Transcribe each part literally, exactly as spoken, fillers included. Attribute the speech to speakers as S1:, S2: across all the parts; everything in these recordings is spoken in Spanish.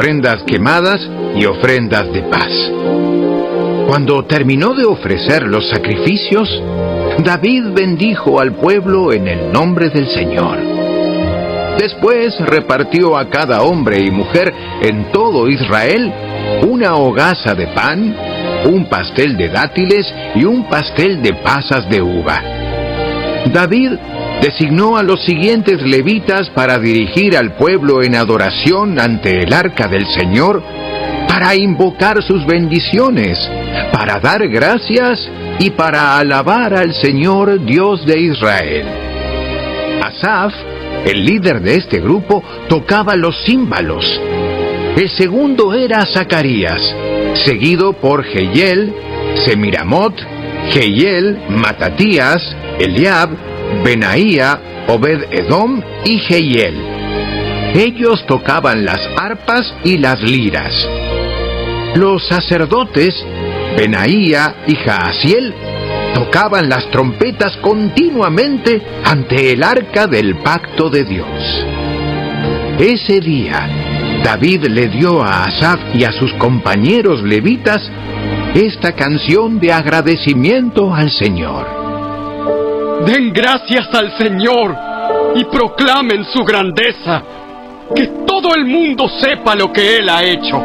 S1: ofrendas quemadas y ofrendas de paz. Cuando terminó de ofrecer los sacrificios, David bendijo al pueblo en el nombre del Señor. Después repartió a cada hombre y mujer en todo Israel una hogaza de pan, un pastel de dátiles y un pastel de pasas de uva. David designó a los siguientes levitas para dirigir al pueblo en adoración ante el arca del Señor, para invocar sus bendiciones, para dar gracias y para alabar al Señor Dios de Israel. Asaf, el líder de este grupo, tocaba los címbalos. El segundo era Zacarías, seguido por Jehiel, Semiramot, Jehiel, Matatías, Eliab, Benaía, Obed-Edom y Jehiel. Ellos tocaban las arpas y las liras. Los sacerdotes, Benaía y Jaasiel, tocaban las trompetas continuamente ante el arca del pacto de Dios. Ese día, David le dio a Asaf y a sus compañeros levitas esta canción de agradecimiento al Señor.
S2: Den gracias al Señor y proclamen su grandeza, que todo el mundo sepa lo que Él ha hecho.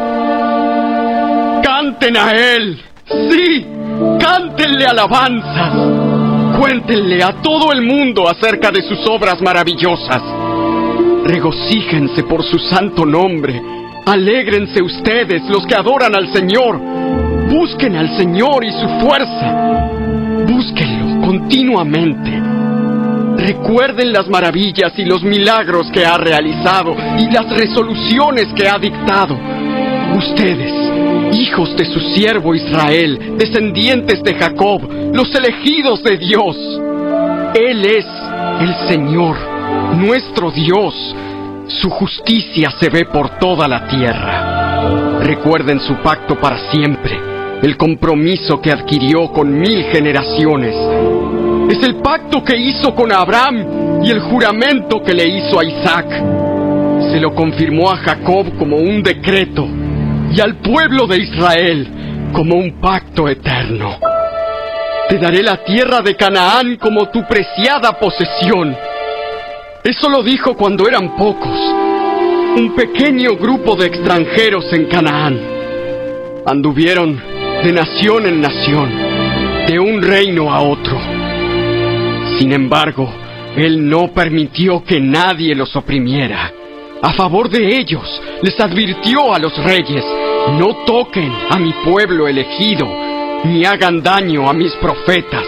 S2: Canten a Él, sí, cántenle alabanzas. Cuéntenle a todo el mundo acerca de sus obras maravillosas. Regocíjense por su santo nombre. Alégrense ustedes, los que adoran al Señor. Busquen al Señor y su fuerza. Búsquenlo continuamente. Recuerden las maravillas y los milagros que ha realizado y las resoluciones que ha dictado. Ustedes, hijos de su siervo Israel, descendientes de Jacob, los elegidos de Dios. Él es el Señor, nuestro Dios. Su justicia se ve por toda la tierra. Recuerden su pacto para siempre, el compromiso que adquirió con mil generaciones. Es el pacto que hizo con Abraham y el juramento que le hizo a Isaac. Se lo confirmó a Jacob como un decreto y al pueblo de Israel como un pacto eterno. Te daré la tierra de Canaán como tu preciada posesión. Eso lo dijo cuando eran pocos, un pequeño grupo de extranjeros en Canaán. Anduvieron de nación en nación, de un reino a otro. Sin embargo, Él no permitió que nadie los oprimiera. A favor de ellos, les advirtió a los reyes: no toquen a mi pueblo elegido, ni hagan daño a mis profetas.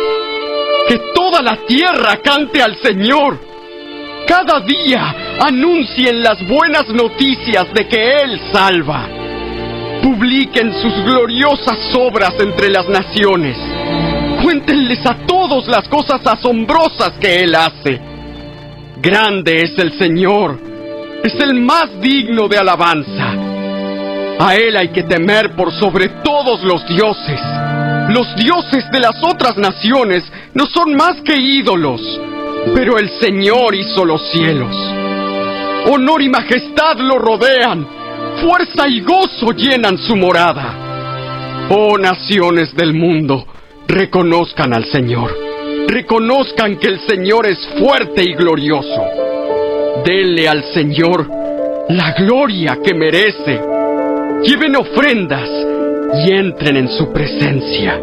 S2: Que toda la tierra cante al Señor. Cada día anuncien las buenas noticias de que Él salva. Publiquen sus gloriosas obras entre las naciones. Cuéntenles a todos las cosas asombrosas que Él hace. Grande es el Señor, es el más digno de alabanza. A Él hay que temer por sobre todos los dioses. Los dioses de las otras naciones no son más que ídolos, pero el Señor hizo los cielos. Honor y majestad lo rodean, fuerza y gozo llenan su morada. Oh naciones del mundo, reconozcan al Señor. Reconozcan que el Señor es fuerte y glorioso. Denle al Señor la gloria que merece. Lleven ofrendas y entren en su presencia.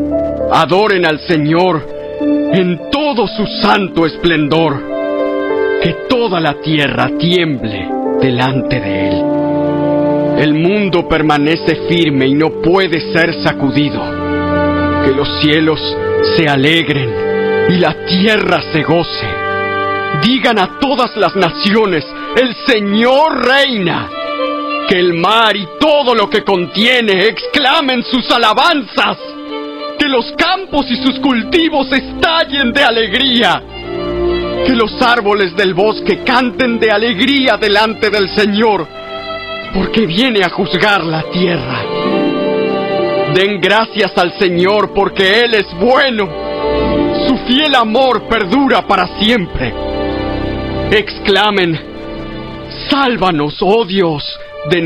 S2: Adoren al Señor en todo su santo esplendor. Que toda la tierra tiemble delante de Él. El mundo permanece firme y no puede ser sacudido. Que los cielos se alegren y la tierra se goce. Digan a todas las naciones: el Señor reina. Que el mar y todo lo que contiene exclamen sus alabanzas. Que los campos y sus cultivos estallen de alegría. Que los árboles del bosque canten de alegría delante del Señor, porque viene a juzgar la tierra. Den gracias al Señor porque Él es bueno. Su fiel amor perdura para siempre. Exclamen: sálvanos, oh Dios,